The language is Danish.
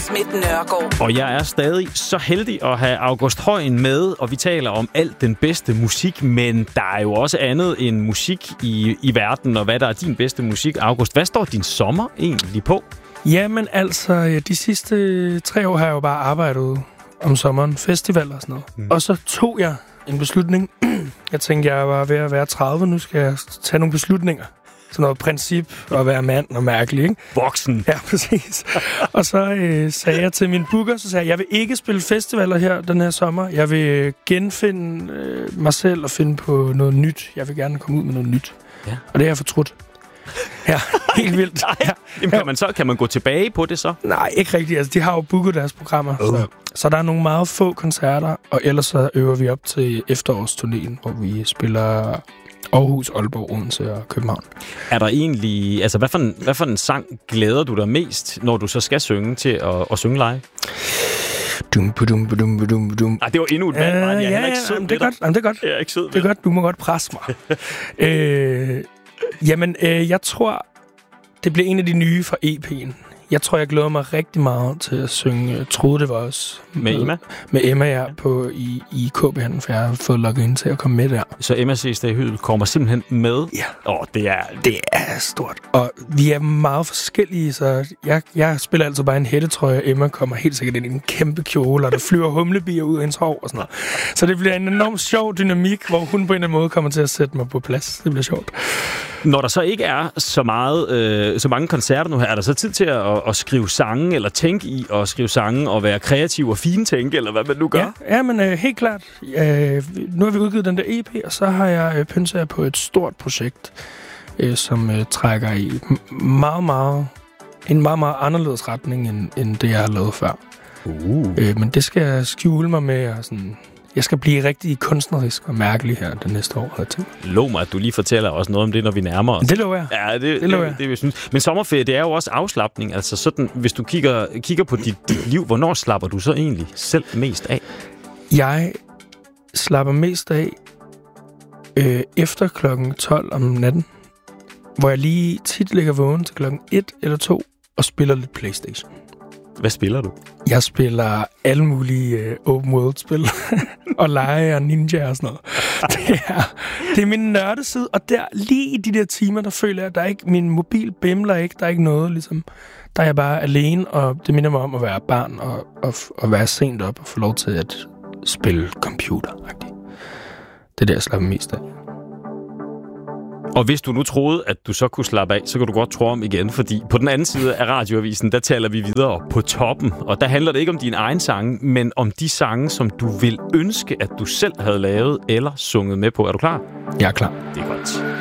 Schmidt Nørgaard. Og jeg er stadig så heldig at have August Højen med, og vi taler om alt den bedste musik, men der er jo også andet end musik i verden, og hvad der er din bedste musik. August, hvad står din sommer egentlig på? Jamen altså, de sidste 3 år har jeg jo bare arbejdet om sommeren, festivaler og sådan noget. Og så tog jeg en beslutning. Jeg tænkte, jeg var ved at være 30, nu skal jeg tage nogle beslutninger. Sådan noget princip at være mand og mærkelig, ikke? Voksen. Ja, præcis. Og så sagde jeg til min booker, så sagde jeg vil ikke spille festivaler her den her sommer. Jeg vil genfinde mig selv og finde på noget nyt. Jeg vil gerne komme ud med noget nyt. Ja. Og det har jeg fortrudt. Ja, helt vildt. Ja. Jamen, kan man gå tilbage på det så? Nej, ikke rigtigt. Altså, de har jo booket deres programmer. Så der er nogle meget få koncerter, og ellers så øver vi op til efterårsturnéen, hvor vi spiller Aarhus, Aalborg, Odense og København. Er der egentlig... Altså, hvad for en sang glæder du dig mest, når du så skal synge til at synge live? Det var endnu et valg, Martin. Jeg er ikke sød. Det er godt. Jamen, det er godt. Jeg er ikke sød. Det er godt. Du må godt presse mig. Jeg tror, det bliver en af de nye fra EP'en. Jeg tror, jeg glæder mig rigtig meget til at synge Troede det var os. Med Emma? Med Emma, ja, i KB-handlen, for jeg har fået logget ind til at komme med der. Så Emma C. Hyde kommer simpelthen med? Ja. Det er stort. Og vi er meget forskellige, så jeg spiller altså bare en hættetrøje, og Emma kommer helt sikkert ind i en kæmpe kjole, og der flyver humlebier ud af hendes hår og sådan noget. Så det bliver en enormt sjov dynamik, hvor hun på en eller anden måde kommer til at sætte mig på plads. Det bliver sjovt. Når der så ikke er så mange koncerter nu her, er der så tid til at skrive sange, eller tænke i at skrive sange, og være kreativ og fintænke, eller hvad man nu gør? Ja, men helt klart. Nu har vi udgivet den der EP, og så har jeg pynset på et stort projekt, som trækker i en meget, meget anderledes retning, end det, jeg har lavet før. Men det skal jeg skjule mig med, og sådan... Jeg skal blive rigtig kunstnerisk og mærkelig her det næste år, har jeg tænkt. Lov mig, at du lige fortæller os noget om det, når vi nærmer os. Det lover jeg. Ja, det lover jeg. Det, vi synes. Men sommerferie, det er jo også afslapning. Altså sådan, hvis du kigger på dit liv, hvornår slapper du så egentlig selv mest af? Jeg slapper mest af efter klokken 12 om natten, hvor jeg lige tit ligger vågen til klokken 1 eller 2 og spiller lidt PlayStation. Hvad spiller du? Jeg spiller alle mulige open world-spil. Og lege og ninja og sådan noget. Det er min nørdeside. Og der, lige i de der timer, der føler jeg, at der ikke, min mobil bimler ikke. Der er ikke noget, ligesom. Der er jeg bare alene, og det minder mig om at være barn og være sent op og få lov til at spille computer. Det er det, jeg slapper mest af. Og hvis du nu troede, at du så kunne slappe af, så kan du godt tro om igen, fordi på den anden side af radioavisen, der taler vi videre på toppen. Og der handler det ikke om dine egne sange, men om de sange, som du vil ønske, at du selv havde lavet eller sunget med på. Er du klar? Jeg er klar. Det er godt.